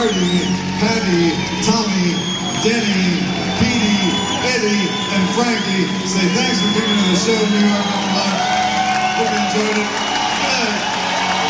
Marty, Patty, Tommy, Denny, Petey, Eddie, and Frankie say thanks for coming to the show, New York, Illinois.